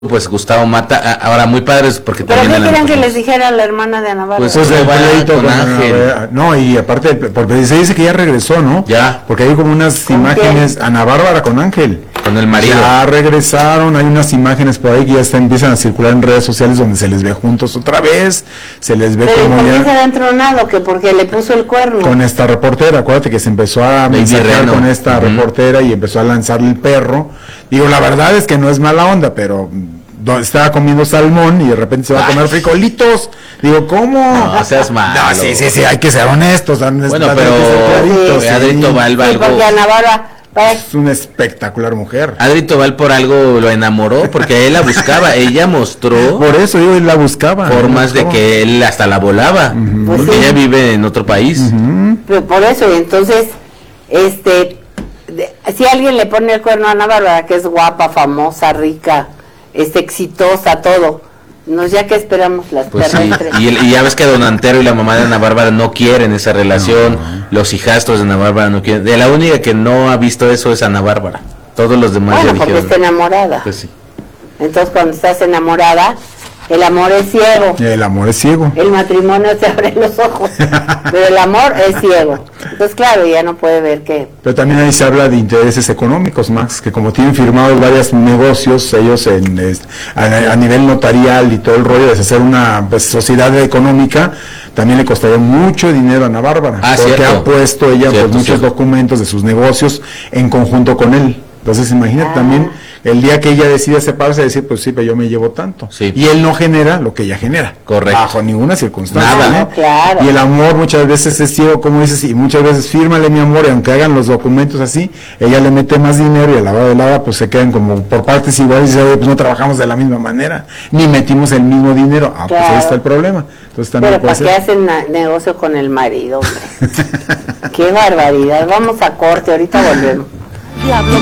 pues Gustavo Mata, ahora muy padres porque ¿Pero también... qué querían que les dijera a la hermana de Ana Bárbara? Pues de pleito con Ángel. No, y aparte, porque se dice que ya regresó, ¿no? Ya. Porque hay como unas imágenes, Ana Bárbara con Ángel. Con el marido. Ya regresaron, hay unas imágenes por ahí que ya empiezan a circular en redes sociales donde se les ve juntos otra vez, se les ve Pero como ¿por qué ya... se había entronado? Que porque le puso el cuerno. Con esta reportera, acuérdate que se empezó a mensajear con esta reportera y empezó a lanzarle el perro. Digo, la verdad es que no es mala onda, pero estaba comiendo salmón y de repente se va a comer frijolitos. Digo, ¿cómo? No seas malo. No, sí, hay que ser honestos. Bueno, pero Adri Tobal va algo... porque Ana Bárbara... Es una espectacular mujer. Adri Tobal por algo lo enamoró, porque él la buscaba, ella mostró... Por eso, digo, él la buscaba. Formas de que él hasta la volaba, porque Pues sí. ella vive en otro país. Pero por eso, y entonces, si alguien le pone el cuerno a Ana Bárbara, que es guapa, famosa, rica, exitosa, todo, ya que esperamos las Pues sí, terrestres. y ya ves que Don Antero y la mamá de Ana Bárbara no quieren esa relación, los hijastros de Ana Bárbara no quieren, de la única que no ha visto eso es Ana Bárbara, todos los demás Bueno, ya porque dijeron. está enamorada. Pues sí. Entonces cuando estás enamorada, el amor es ciego. El amor es ciego. El matrimonio te abre los ojos, pero el amor es ciego. Entonces, claro, ya no puede ver que... Pero también ahí se habla de intereses económicos, Max, que como tienen firmados varios negocios, ellos a nivel notarial y todo el rollo de hacer una sociedad económica, también le costaría mucho dinero a Ana Bárbara, porque cierto. ha puesto ella muchos documentos de sus negocios en conjunto con él. Entonces imagínate también el día que ella decide separarse, decir, pues sí, pero yo me llevo tanto. Sí. Y él no genera lo que ella genera. Correcto. Bajo ninguna circunstancia. Nada. ¿no? No, claro. Y el amor muchas veces es ciego, como dices, y muchas veces fírmale mi amor, y aunque hagan los documentos así, ella le mete más dinero y a la hora de lava pues se quedan como por partes iguales y dice, oye, pues no trabajamos de la misma manera, ni metimos el mismo dinero. Pues ahí está el problema. Entonces también Pero ¿para qué hacen negocio con el marido, hombre? Qué barbaridad. Vamos a corte, ahorita volvemos. Diablo